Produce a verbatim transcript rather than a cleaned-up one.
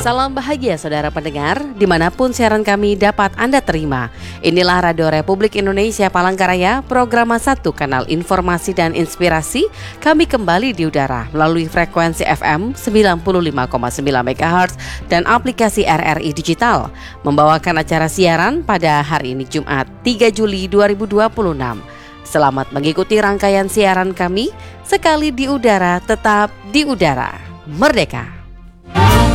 Salam bahagia saudara pendengar, dimanapun siaran kami dapat Anda terima. Inilah Radio Republik Indonesia Palangkaraya, program satu kanal informasi dan inspirasi. Kami kembali di udara melalui frekuensi F M sembilan puluh lima koma sembilan megahertz dan aplikasi R R I Digital. Membawakan acara siaran pada hari ini Jumat tiga Juli dua ribu dua puluh enam. Selamat mengikuti rangkaian siaran kami. Sekali di udara, tetap di udara. Merdeka!